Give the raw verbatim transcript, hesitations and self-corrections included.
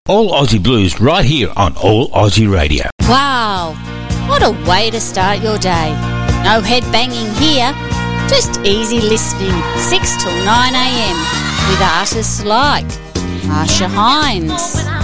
All Aussie Blues right here on All Aussie Radio. Wow, what a way to start your day. No head banging here, just easy listening, six till nine a.m. with artists like Marsha Hines,